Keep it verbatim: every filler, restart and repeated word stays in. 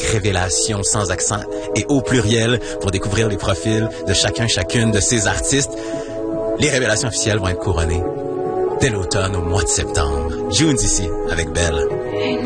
Révélations sans accent et au pluriel pour découvrir les profils de chacun, chacune de ces artistes. Les révélations officielles vont être couronnées dès l'automne au mois de septembre. June d'ici avec Belle.